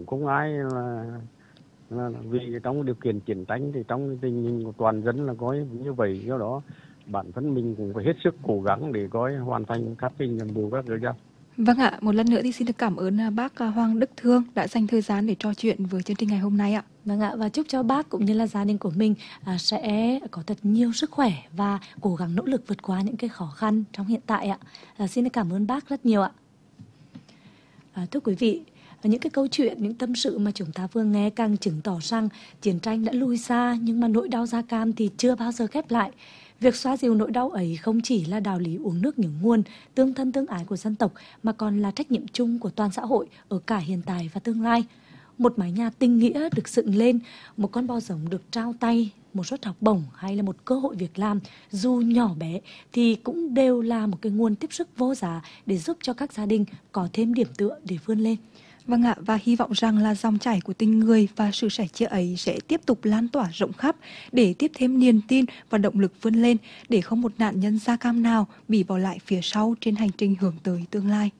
không ai là vì trong điều kiện chiến tranh thì trong tình hình của toàn dân là có như vậy, do đó bản thân mình cũng phải hết sức cố gắng để có hoàn thành các cái nhiệm vụ các được. Vâng ạ, một lần nữa thì xin được cảm ơn bác Hoàng Đức Thương đã dành thời gian để trò chuyện với chương trình ngày hôm nay ạ. Vâng ạ, và chúc cho bác cũng như là gia đình của mình sẽ có thật nhiều sức khỏe và cố gắng nỗ lực vượt qua những cái khó khăn trong hiện tại ạ. Xin được cảm ơn bác rất nhiều ạ. Thưa quý vị, những cái câu chuyện, những tâm sự mà chúng ta vừa nghe càng chứng tỏ rằng chiến tranh đã lùi xa, nhưng mà nỗi đau da cam thì chưa bao giờ khép lại. Việc xóa dịu nỗi đau ấy không chỉ là đạo lý uống nước nhớ nguồn, tương thân tương ái của dân tộc, mà còn là trách nhiệm chung của toàn xã hội ở cả hiện tại và tương lai. Một mái nhà tình nghĩa được dựng lên, một con bò giống được trao tay, một suất học bổng hay là một cơ hội việc làm dù nhỏ bé thì cũng đều là một cái nguồn tiếp sức vô giá để giúp cho các gia đình có thêm điểm tựa để vươn lên. Vâng ạ, và hy vọng rằng là dòng chảy của tình người và sự sẻ chia ấy sẽ tiếp tục lan tỏa rộng khắp để tiếp thêm niềm tin và động lực vươn lên, để không một nạn nhân da cam nào bị bỏ lại phía sau trên hành trình hướng tới tương lai.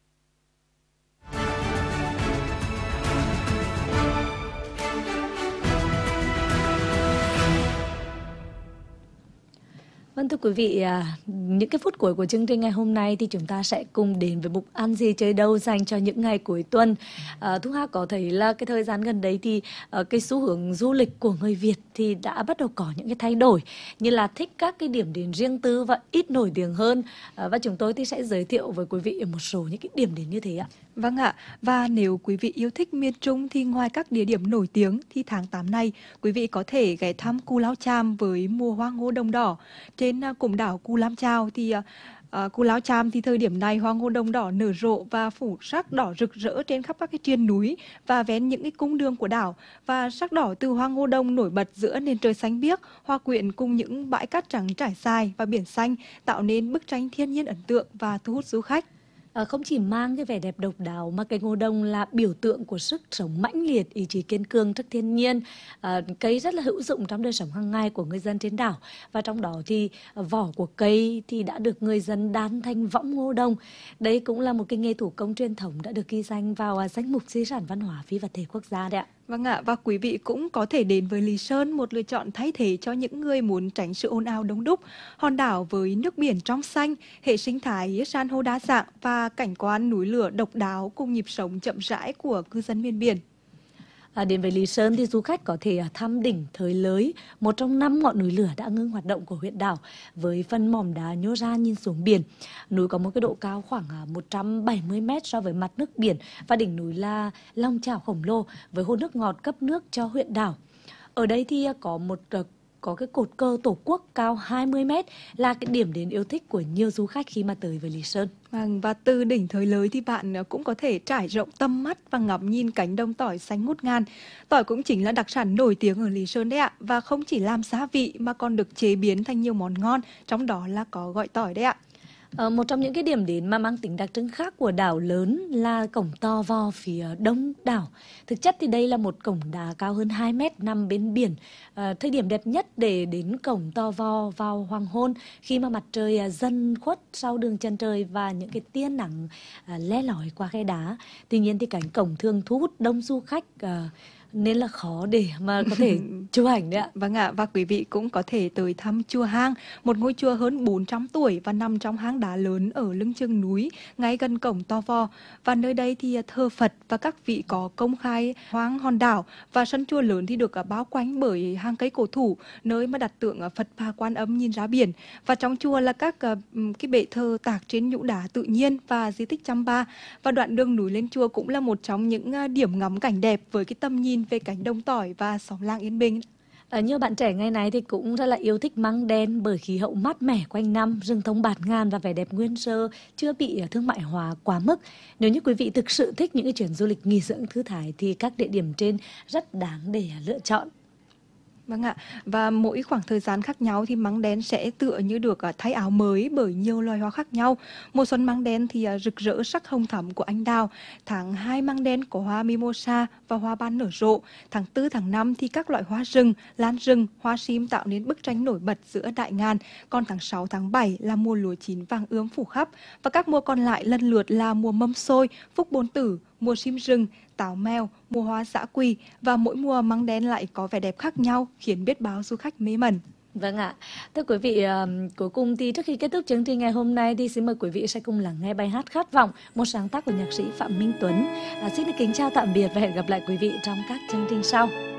Vâng, thưa quý vị, những cái phút cuối của chương trình ngày hôm nay thì chúng ta sẽ cùng đến với mục Ăn gì chơi đâu dành cho những ngày cuối tuần. Thu Hà có thấy là cái thời gian gần đây thì cái xu hướng du lịch của người Việt thì đã bắt đầu có những cái thay đổi, như là thích các cái điểm đến riêng tư và ít nổi tiếng hơn. Và chúng tôi thì sẽ giới thiệu với quý vị một số những cái điểm đến như thế ạ. Vâng ạ, và nếu quý vị yêu thích miền Trung thì ngoài các địa điểm nổi tiếng thì tháng 8 này quý vị có thể ghé thăm Cù Lao Chàm với mùa hoa ngô đồng đỏ. Trên cụm đảo Cù Lao Chàm thì Cù Lao Chàm thì thời điểm này hoa ngô đồng đỏ nở rộ và phủ sắc đỏ rực rỡ trên khắp các cái triền núi và ven những cái cung đường của đảo, và sắc đỏ từ hoa ngô đồng nổi bật giữa nền trời xanh biếc, hòa quyện cùng những bãi cát trắng trải dài và biển xanh tạo nên bức tranh thiên nhiên ấn tượng và thu hút du khách. Không chỉ mang cái vẻ đẹp độc đáo mà cây ngô đồng là biểu tượng của sức sống mãnh liệt, ý chí kiên cường trước thiên nhiên. Cây rất là hữu dụng trong đời sống hàng ngày của người dân trên đảo, và trong đó thì vỏ của cây thì đã được người dân đan thành võng ngô đồng. Đây cũng là một cái nghề thủ công truyền thống đã được ghi danh vào danh mục di sản văn hóa phi vật thể quốc gia đấy ạ. Vâng ạ, và quý vị cũng có thể đến với Lý Sơn, một lựa chọn thay thế cho những người muốn tránh sự ồn ào đông đúc. Hòn đảo với nước biển trong xanh, hệ sinh thái san hô đa dạng và cảnh quan núi lửa độc đáo cùng nhịp sống chậm rãi của cư dân miền biển. Đến với Lý Sơn thì du khách có thể thăm đỉnh Thới Lới, một trong 5 ngọn núi lửa đã ngưng hoạt động của huyện đảo, với phần mỏm đá nhô ra nhìn xuống biển. Núi có một cái độ cao khoảng 170 m so với mặt nước biển, và đỉnh núi là long chảo khổng lồ với hồ nước ngọt cấp nước cho huyện đảo. Ở đây thì có cái cột cờ Tổ quốc cao 20 m, là cái điểm đến yêu thích của nhiều du khách khi mà tới với Lý Sơn. Và từ đỉnh Thới Lới thì bạn cũng có thể trải rộng tầm mắt và ngắm nhìn cánh đồng tỏi xanh ngút ngàn. Tỏi cũng chính là đặc sản nổi tiếng ở Lý Sơn đấy ạ, và không chỉ làm gia vị mà còn được chế biến thành nhiều món ngon, trong đó là có gỏi tỏi đấy ạ. Một trong những cái điểm đến mà mang tính đặc trưng khác của đảo lớn là cổng To Vo phía đông đảo. Thực chất thì đây là một cổng đá cao hơn 2 mét nằm bên biển. Thời điểm đẹp nhất để đến cổng To Vo vào hoàng hôn, khi mà mặt trời dần khuất sau đường chân trời và những cái tia nắng le lói qua khe đá. Tuy nhiên thì cánh cổng thường thu hút đông du khách, nên là khó để mà có thể chụp ảnh đấy ạ. Vâng ạ, và quý vị cũng có thể tới thăm chùa Hang, một ngôi chùa hơn 400 tuổi và nằm trong hang đá lớn ở lưng chừng núi, ngay gần cổng To Vo. Và nơi đây thì thờ Phật và các vị có công khai hoang hòn đảo, và sân chùa lớn thì được bao quanh bởi hàng cây cổ thụ, nơi mà đặt tượng Phật và Quan Âm nhìn ra biển. Và trong chùa là các cái bệ thờ tạc trên nhũ đá tự nhiên và di tích Chăm Ba. Và đoạn đường núi lên chùa cũng là một trong những điểm ngắm cảnh đẹp với cái tầm nhìn về cánh đồng tỏi và xóm làng yên bình. Nhiều bạn trẻ ngày nay thì cũng rất là yêu thích Măng Đen bởi khí hậu mát mẻ quanh năm, rừng thông bạt ngàn và vẻ đẹp nguyên sơ chưa bị thương mại hóa quá mức. Nếu như quý vị thực sự thích những cái chuyến du lịch nghỉ dưỡng thư thái thì các địa điểm trên rất đáng để lựa chọn. Vâng ạ, và mỗi khoảng thời gian khác nhau thì măng đen sẽ tựa như được thay áo mới bởi nhiều loài hoa khác nhau. Mùa xuân măng đen thì rực rỡ sắc hồng thắm của anh đào. Tháng 2 măng đen có hoa mimosa và hoa ban nở rộ. Tháng 4, tháng 5 thì các loại hoa rừng, lan rừng, hoa sim tạo nên bức tranh nổi bật giữa đại ngàn. Còn tháng 6, tháng 7 là mùa lúa chín vàng ươm phủ khắp. Và các mùa còn lại lần lượt là mùa mâm xôi, phúc bôn tử, mùa sim rừng, táo mèo, mùa hoa dã quỳ và mỗi mùa măng đen lại có vẻ đẹp khác nhau khiến biết bao du khách mê mẩn. Vâng ạ. Thưa quý vị, cuối cùng thì trước khi kết thúc chương trình ngày hôm nay thì xin mời quý vị sẽ cùng lắng nghe bài hát Khát Vọng, một sáng tác của nhạc sĩ Phạm Minh Tuấn. Xin kính chào tạm biệt và hẹn gặp lại quý vị trong các chương trình sau.